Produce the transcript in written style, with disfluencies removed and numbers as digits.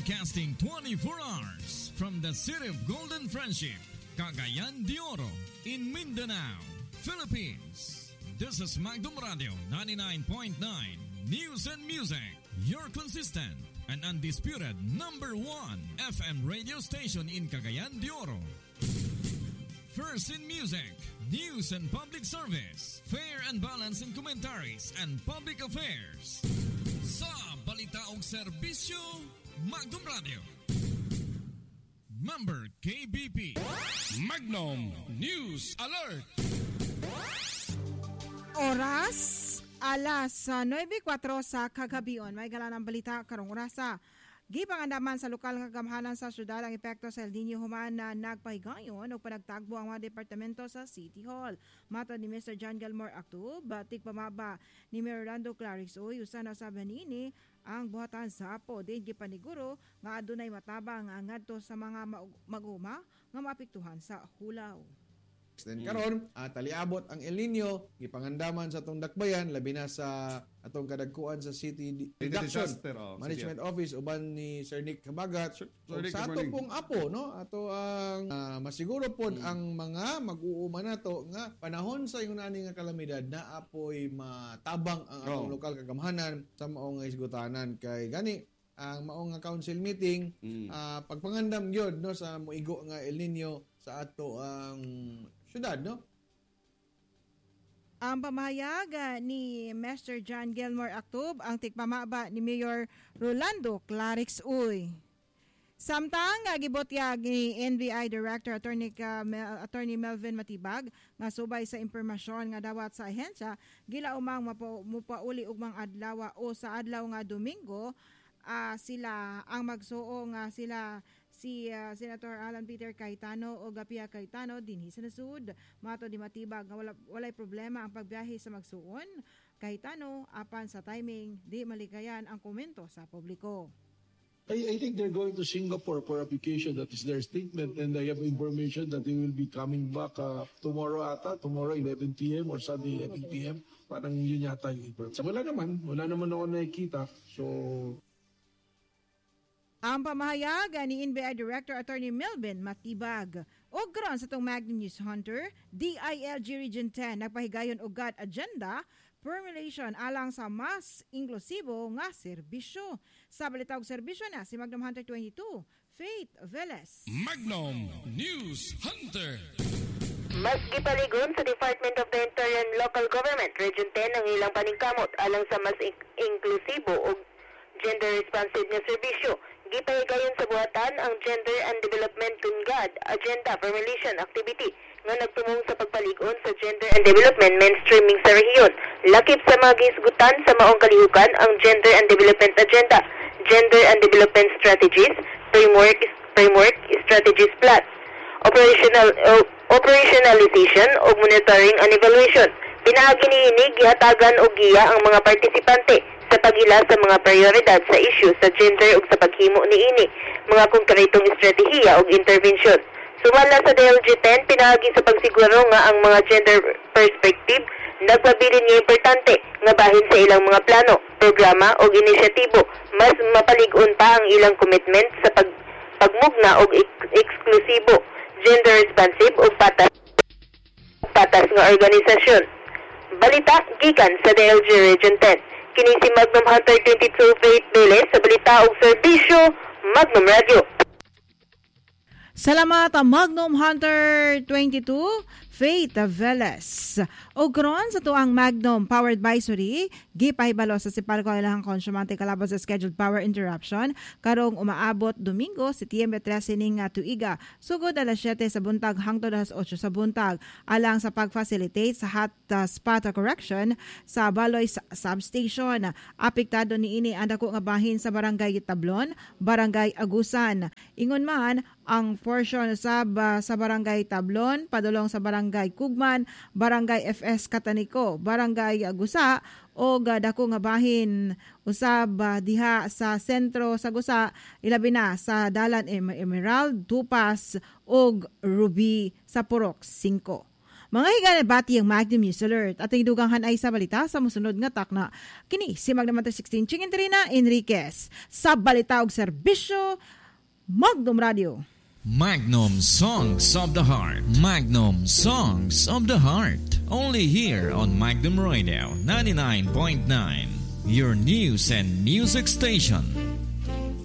Broadcasting 24 hours from the city of Golden Friendship, Cagayan de Oro, in Mindanao, Philippines. This is Magdum Radio 99.9 News and Music, your consistent and undisputed number 1 FM radio station in Cagayan de Oro. First in music, news and public service, fair and balanced in commentaries and public affairs. Sa balita o serbisyo, Magdum Radio. Member KBP. Magnum News Alert. Oras alas 9:04 sa kagabion. May gala ng balita karong orasa. Gipangandaman sa lokal nga gamhanan sa syudad ang epekto sa El Nino human na nagpahigayon o panagtagbo ang mga departamento sa City Hall. Matod ni Mr. John Gilmore Actub, batik pamaba ni Mayor Orlando Clarix Uy, usa na sabi niini ang buhatan sa apo. Din gipaniguro nga adunay matabang nga ngadto sa mga maguma nga maapektuhan sa hulaw. Then karon taliabot ang El Nino gipangandaman sa atong dakbayan labi na sa atong kadagkuan sa City Disaster Management Office uban ni Sir Nick Habagat. Sa ato pong apo no ato ang masiguro pod ang mga mag-uuma nato nga panahon sa ingon ani nga kalamidad na apoy matabang ang atong lokal kagamhanan sa mao nga isgutanan kay gani ang mao nga council meeting pagpangandam gyud no sa moigo nga El Nino sa ato ang syudad, no? Ang pamahayag ni Mr. John Gilmore Actub ang tikpamaba ni Mayor Rolando Clarix Uy. Samtang gibotyag ni NBI Director Attorney Melvin Matibag nga subay sa impormasyon nga dawat sa ahensya gila umang mupauli ug mga adlaw o sa adlaw nga Domingo sila ang magsuo nga sila si Senator Alan Peter Cayetano o Gapia Cayetano dinhi sa nasud. Mato di Matibag nga walay problema ang pagbiyahe sa magsuon Cayetano apan sa timing di malikayan ang komento sa publiko. I think they're going to Singapore for application. That is their statement, and I have information that they will be coming back tomorrow 11 p.m. or Sunday 11 p.m. Parang yun yata yung information. Wala naman ako nakikita. So ang pamahayag ni NBI Director Attorney Melvin Matibag. O gron sa itong Magnum News Hunter, DILG Region 10 nagpahigayon og GAD agenda formulation alang sa mas inklusibo nga serbisyo. Sa balita og serbisyo na si Magnum Hunter 22, Faith Velez. Magnum News Hunter. Mas gipaligon sa Department of the Interior and Local Government Region 10 ang ilang paningkamot alang sa mas inklusibo o gender-responsive nga serbisyo. Gipahigayon sa buhatan ang Gender and Development Tungad Agenda Formulation Activity nga nagtumong sa pagpaligon sa gender and development mainstreaming sa rehiyon. Lakip sa mga gisgutan sa maong kalihukan ang Gender and Development Agenda, Gender and Development Strategies, Framework Strategies Plus, Operationalization o Monitoring and Evaluation. Pinaagi niini gihatagan og giya ang mga partisipante sa pagila sa mga prioridad sa issue sa gender ug sa paghimo niini, mga konkretong estratehiya ug intervention. Sumala sa DLG-10, pinaagi sa pagsiguro nga ang mga gender perspective nagpabilin nga importante nga bahin sa ilang mga plano, programa ug inisyatibo. Mas mapalig-on pa ang ilang commitment sa pagmugna ug eksklusibo, gender responsive ug patas nga organisasyon. Balita gikan sa DLG Region 10. Kini si Magnum Hunter 22 Faith Velez sa balita og serbisyo Magnum Radio. Salamat Magnum Hunter 22 Faith Velez. O gron sa tuang Magnum Power Advisory, gipahibalo sa Sipalco ilang konsyumante kalabot sa scheduled power interruption karong umaabot Domingo, Setyembre 13 ning tuiga. Sugod alas 7 sa buntag hangtod alas 8 sa buntag alang sa pag-facilitate sa hot spot correction sa Baloy Substation. Apektado niini ang dako nga bahin sa Barangay Tablon, Barangay Agusan. Ingon man ang portion sa Barangay Tablon, padulong sa Barangay Kugman, Barangay FS Katanico, Barangay Gusa o dako nga bahin usab diha sa sentro sa Gusa, ilabi na sa Dalan Emerald, Tupas ug Ruby sa Purok 5. Mga higa bati ang Magnum News Alert at ang idugang hanay sa balita sa musunod nga takna. Kini si Magnum 16 Chingintrina Enriquez sa balita og serbisyo Magnum Radio. Magnum Songs of the Heart. Magnum Songs of the Heart. Only here on Magnum Radio 99.9. Your news and music station.